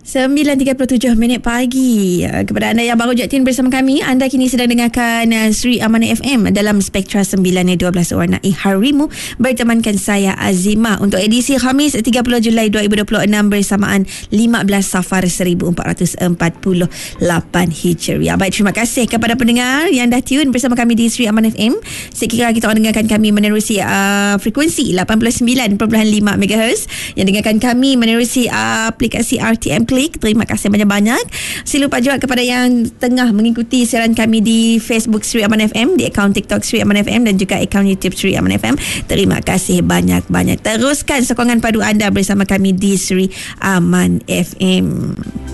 9.37 minit pagi. Kepada anda yang baru tune bersama kami, anda kini sedang dengarkan Sri Amanah FM dalam Spektra 9.12 Warnai Harimu bertemankan saya Azimah untuk edisi Khamis 30 Julai 2026 bersamaan 15 Safar 1448 Hijriah. Baik, terima kasih kepada pendengar yang dah tune bersama kami di Sri Amanah FM. Sekira kita orang dengarkan kami menerusi frekuensi 89.5 MHz, yang dengarkan kami menerusi aplikasi RTM Klik. Terima kasih banyak-banyak. Sila lupa juga kepada yang tengah mengikuti siaran kami di Facebook Sri Amanah FM, di akaun TikTok Sri Amanah FM dan juga akaun YouTube Sri Amanah FM. Terima kasih banyak-banyak. Teruskan sokongan padu anda bersama kami di Sri Aman FM.